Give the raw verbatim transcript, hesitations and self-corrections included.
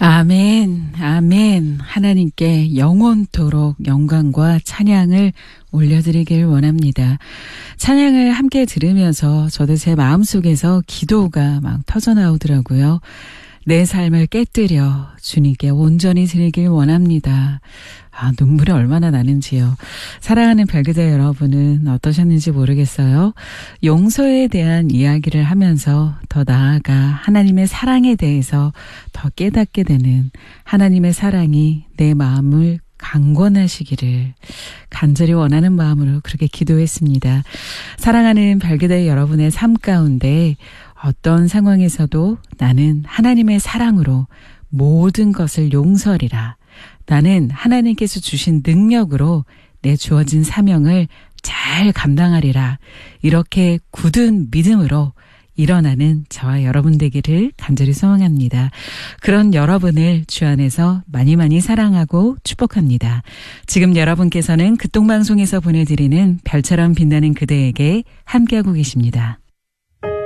아멘, 아멘. 하나님께 영원토록 영광과 찬양을 올려드리길 원합니다. 찬양을 함께 들으면서 저도 제 마음속에서 기도가 막 터져나오더라고요. 내 삶을 깨뜨려 주님께 온전히 드리길 원합니다. 아, 눈물이 얼마나 나는지요. 사랑하는 별그대 여러분은 어떠셨는지 모르겠어요. 용서에 대한 이야기를 하면서 더 나아가 하나님의 사랑에 대해서 더 깨닫게 되는 하나님의 사랑이 내 마음을 강권하시기를 간절히 원하는 마음으로 그렇게 기도했습니다. 사랑하는 별그대 여러분의 삶 가운데 어떤 상황에서도 나는 하나님의 사랑으로 모든 것을 용서리라. 나는 하나님께서 주신 능력으로 내 주어진 사명을 잘 감당하리라. 이렇게 굳은 믿음으로 일어나는 저와 여러분 되기를 간절히 소망합니다. 그런 여러분을 주 안에서 많이 많이 사랑하고 축복합니다. 지금 여러분께서는 극동방송에서 보내드리는 별처럼 빛나는 그대에게 함께하고 계십니다.